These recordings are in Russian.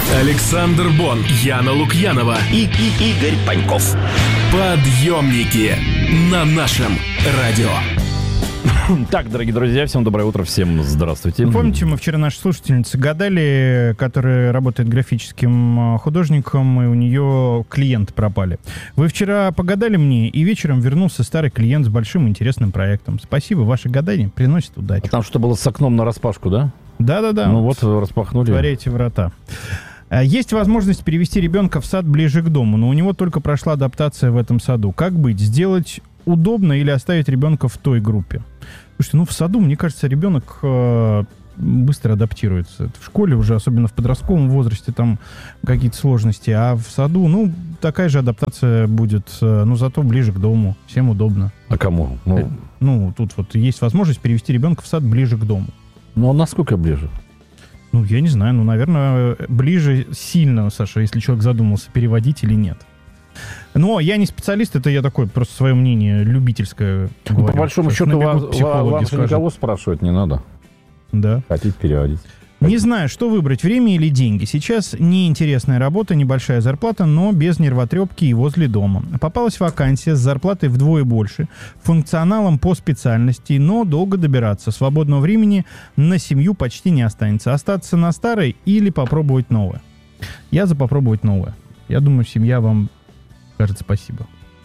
Александр Бон, Яна Лукьянова и Игорь Паньков. Подъемники на нашем радио. Так, дорогие друзья, всем доброе утро, всем здравствуйте. Помните, мы вчера нашей слушательнице гадали, которая работает графическим художником, и у нее клиенты пропали. Вы вчера погадали мне, и вечером вернулся старый клиент с большим интересным проектом. Спасибо, ваши гадания приносят удачу. А там что было с окном нараспашку, да? Да-да-да. Ну вот, распахнули. Творяйте врата. Есть возможность перевести ребенка в сад ближе к дому, но у него только прошла адаптация в этом саду. Как быть? Сделать удобно или оставить ребенка в той группе? Слушайте, в саду, мне кажется, ребенок быстро адаптируется. В школе уже, особенно в подростковом возрасте, там какие-то сложности. А в саду, такая же адаптация будет, но зато ближе к дому. Всем удобно. А кому? Тут вот есть возможность перевести ребенка в сад ближе к дому. Ну, а насколько ближе? Я не знаю. Наверное, ближе сильно, Саша, если человек задумался, переводить или нет. Но я не специалист, это я такое просто свое мнение любительское говорю. По большому счету, вас никого спрашивать не надо. Да. Хотите переводить. Не знаю, что выбрать, время или деньги. Сейчас неинтересная работа, небольшая зарплата, но без нервотрепки и возле дома. Попалась вакансия с зарплатой вдвое больше, функционалом по специальности, но долго добираться. Свободного времени на семью почти не останется. Остаться на старой или попробовать новое? Я за попробовать новое. Я думаю, семья вам скажет спасибо.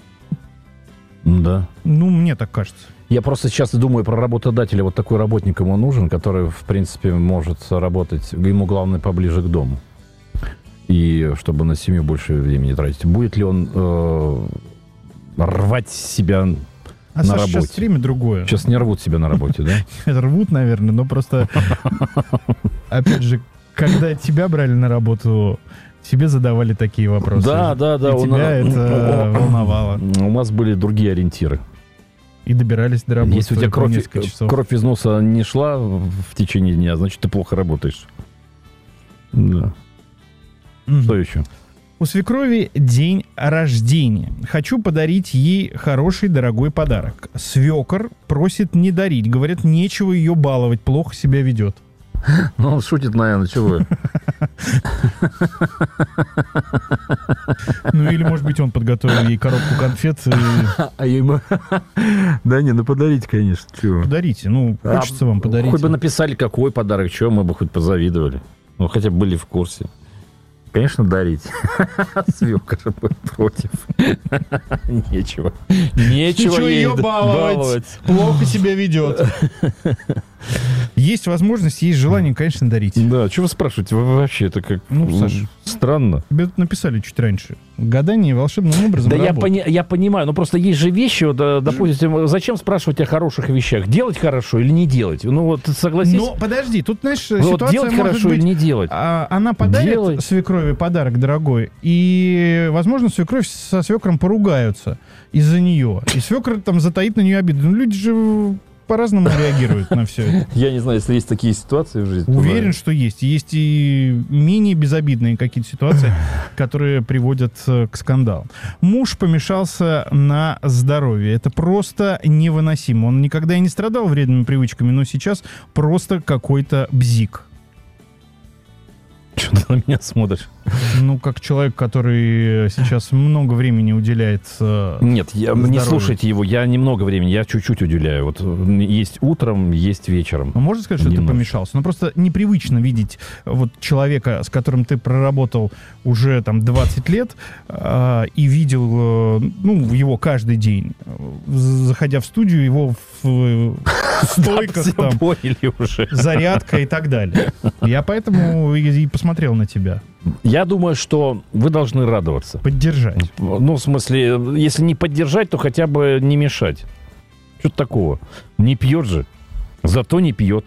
Да. Мне так кажется. Я просто сейчас думаю про работодателя. Вот такой работник ему нужен, который, в принципе, может работать. Ему главное поближе к дому. И чтобы на семью больше времени тратить. Будет ли он рвать себя на Саша, работе? Сейчас время другое. Сейчас не рвут себя на работе, да? Рвут, наверное, но просто... Опять же, когда тебя брали на работу... Тебе задавали такие вопросы. Да. И тебя это волновало. У нас были другие ориентиры. И добирались до работы. Если у тебя кровь из носа не шла в течение дня, значит, ты плохо работаешь. Да. Что еще? У свекрови день рождения. Хочу подарить ей хороший, дорогой подарок. Свекор просит не дарить. Говорят, нечего ее баловать, плохо себя ведет. Он шутит, наверное, чего вы? Или, может быть, он подготовил ей коробку конфет. А ему... Да не, подарите, конечно. Чего? Подарите, хочется вам подарить. Хоть бы написали, какой подарок, чего мы бы хоть позавидовали. Хотя бы были в курсе. Конечно, дарить. Свекор против. Нечего ее баловать. Плохо себя ведет. Есть возможность, есть желание, конечно, дарить. Да, что вы спрашиваете? Вы вообще это как... Саша, странно. Тебе тут написали чуть раньше. Гадание волшебным образом работает. Да я понимаю, но просто есть же вещи, допустим, зачем спрашивать о хороших вещах? Делать хорошо или не делать? Согласись. Но подожди, тут, знаешь, ситуация делать может хорошо быть, или не делать? Она подарит свекрови подарок дорогой, и, возможно, свекровь со свекром поругаются из-за нее. И свекр там затаит на нее обиду. Люди же... по-разному реагируют на все это. Я не знаю, если есть такие ситуации в жизни. Уверен, что есть. Есть и менее безобидные какие-то ситуации, которые приводят к скандалу. Муж помешался на здоровье. Это просто невыносимо. Он никогда и не страдал вредными привычками, но сейчас просто какой-то бзик. Что ты на меня смотришь? Как человек, который сейчас много времени уделяет Нет, не слушайте его, я немного времени, я чуть-чуть уделяю. Есть утром, есть вечером. Можно сказать, что ты помешался? Просто непривычно видеть человека, с которым ты проработал уже 20 лет, и видел его каждый день. Заходя в студию, его в стойках, зарядка и так далее. Я поэтому и посмотрел на тебя. Я думаю, что вы должны радоваться. Поддержать. В смысле, если не поддержать, то хотя бы не мешать. Что-то такого. Не пьет же. Зато не пьет.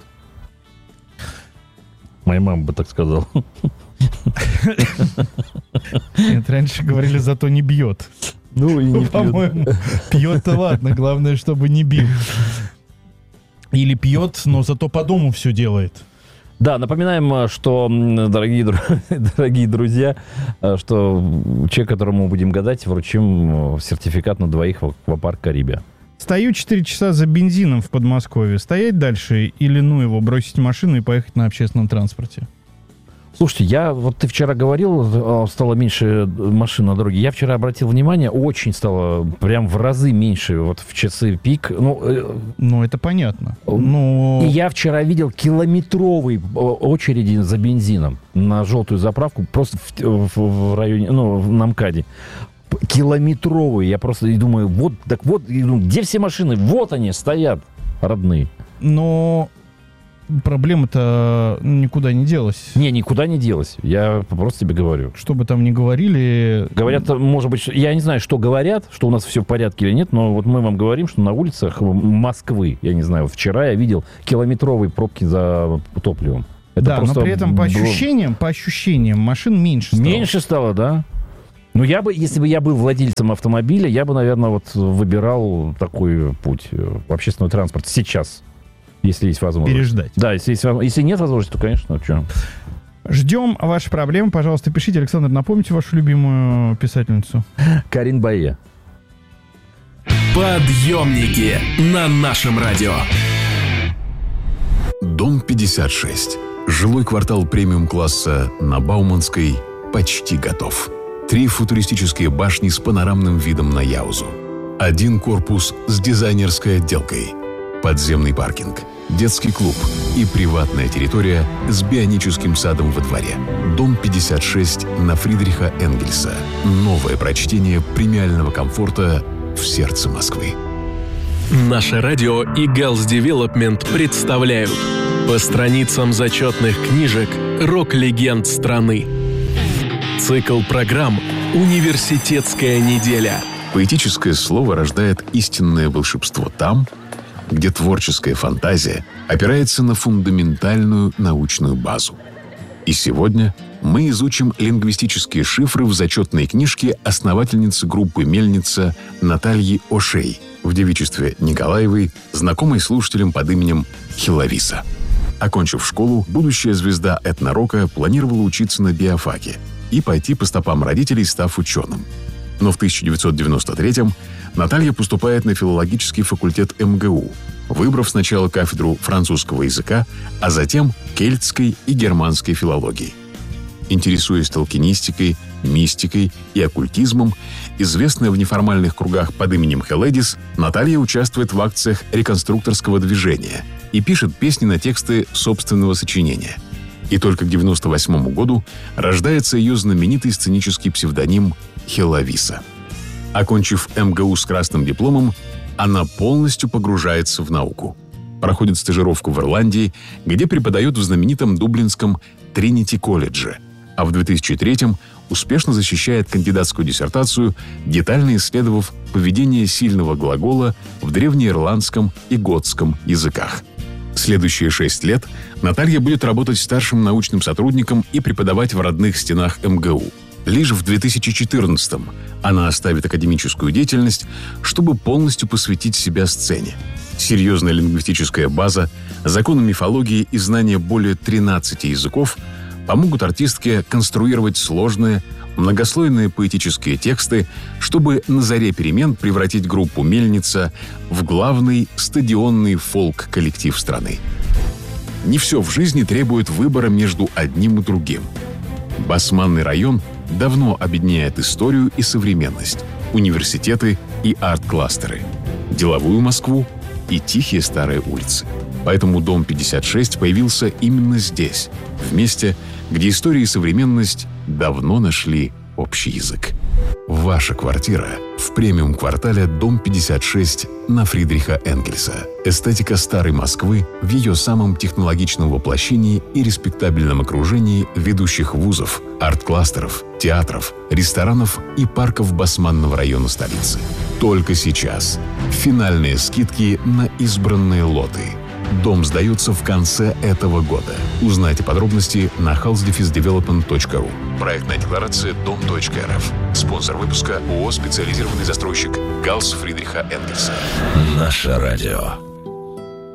Моя мама бы так сказала. Нет, раньше говорили, зато не бьет. И не пьет. По-моему, пьет-то ладно, главное, чтобы не бил. Или пьет, но зато по дому все делает. Да, напоминаем, что, дорогие друзья, что человек, которому мы будем гадать, вручим сертификат на двоих в аквапарк «Карибия». Стою 4 часа за бензином в Подмосковье. Стоять дальше или его бросить машину и поехать на общественном транспорте? Слушайте, ты вчера говорил, стало меньше машин на дороге. Я вчера обратил внимание, очень стало прям в разы меньше вот в часы пик. Ну, это понятно. И я вчера видел километровые очереди за бензином на желтую заправку просто в районе, на МКАДе. Километровые. Я просто думаю, где все машины? Вот они стоят, родные. Но проблема-то никуда не делась. Никуда не делась. Я просто тебе говорю. Что бы там ни говорили... Говорят, может быть, я не знаю, что говорят, что у нас все в порядке или нет, но вот мы вам говорим, что на улицах Москвы, я не знаю, вчера я видел километровые пробки за топливом. Это но при этом по ощущениям машин меньше стало. Меньше стало, да. Ну, если бы я был владельцем автомобиля, я бы, наверное, выбирал такой путь в общественный транспорт сейчас, если есть возможность. Переждать. Да, если нет возможности, то, конечно, что. Ждем ваши проблемы. Пожалуйста, пишите. Александр, напомните вашу любимую писательницу. Карин Бае. Подъемники на нашем радио. Дом 56. Жилой квартал премиум-класса на Бауманской почти готов. 3 футуристические башни с панорамным видом на Яузу. 1 корпус с дизайнерской отделкой. Подземный паркинг, детский клуб и приватная территория с бионическим садом во дворе. Дом 56 на Фридриха Энгельса. Новое прочтение премиального комфорта в сердце Москвы. Наше радио и Галс Девелопмент представляют по страницам зачетных книжек рок-легенд страны. Цикл программ «Университетская неделя». Поэтическое слово рождает истинное волшебство там, где творческая фантазия опирается на фундаментальную научную базу. И сегодня мы изучим лингвистические шифры в зачетной книжке основательницы группы «Мельница» Натальи Ошей, в девичестве Николаевой, знакомой слушателям под именем Хиловиса. Окончив школу, будущая звезда этнорока планировала учиться на биофаке и пойти по стопам родителей, став ученым. Но в 1993-м Наталья поступает на филологический факультет МГУ, выбрав сначала кафедру французского языка, а затем кельтской и германской филологии. Интересуясь толкинистикой, мистикой и оккультизмом, известная в неформальных кругах под именем Хеледис, Наталья участвует в акциях реконструкторского движения и пишет песни на тексты собственного сочинения. И только к 1998 году рождается ее знаменитый сценический псевдоним Хиловиса. Окончив МГУ с красным дипломом, она полностью погружается в науку. Проходит стажировку в Ирландии, где преподает в знаменитом дублинском Тринити-колледже, а в 2003-м успешно защищает кандидатскую диссертацию, детально исследовав поведение сильного глагола в древнеирландском и готском языках. Следующие 6 лет Наталья будет работать старшим научным сотрудником и преподавать в родных стенах МГУ. Лишь в 2014-м она оставит академическую деятельность, чтобы полностью посвятить себя сцене. Серьезная лингвистическая база, законы мифологии и знания более 13 языков помогут артистке конструировать сложные, многослойные поэтические тексты, чтобы на заре перемен превратить группу «Мельница» в главный стадионный фолк-коллектив страны. Не все в жизни требует выбора между одним и другим. Басманный район давно объединяет историю и современность, университеты и арт-кластеры, деловую Москву и тихие старые улицы. Поэтому Дом 56 появился именно здесь, в месте, где история и современность давно нашли общий язык. Ваша квартира в премиум-квартале Дом 56 на Фридриха Энгельса. Эстетика старой Москвы в ее самом технологичном воплощении и респектабельном окружении ведущих вузов, арт-кластеров, театров, ресторанов и парков Басманного района столицы. Только сейчас. Финальные скидки на избранные лоты. Дом сдается в конце этого года. Узнайте подробности на house-development.ru. Проектная декларация дом.рф. Спонсор выпуска ООО «Специализированный застройщик» Галс Фридриха Энгельса. Наше радио.